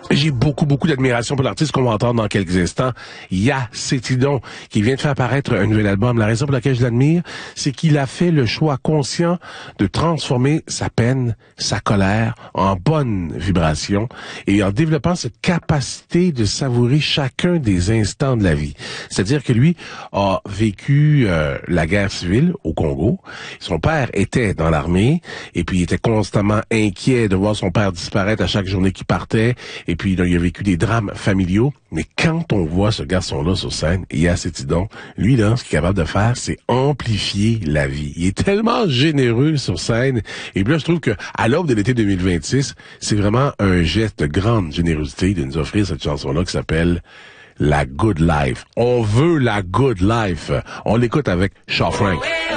J'ai beaucoup d'admiration pour l'artiste qu'on va entendre dans quelques instants. Ya Cétidon, qui vient de faire apparaître un nouvel album. La raison pour laquelle je l'admire, c'est qu'il a fait le choix conscient de transformer sa peine, sa colère, en bonne vibration et en développant cette capacité de savourer chacun des instants de la vie. C'est-à-dire que lui a vécu la guerre civile au Congo. Son père était dans l'armée et puis il était constamment inquiet de voir son père disparaître à chaque journée qu'il partait. Et puis, là, il a vécu des drames familiaux. Mais quand on voit ce garçon-là sur scène, Ya Cétidon, lui, là, ce qu'il est capable de faire, c'est amplifier la vie. Il est tellement généreux sur scène. Et puis là, je trouve que à l'aube de l'été 2026, c'est vraiment un geste de grande générosité de nous offrir cette chanson-là qui s'appelle La Good Life. On veut la Good Life. On l'écoute avec Shaw Frank.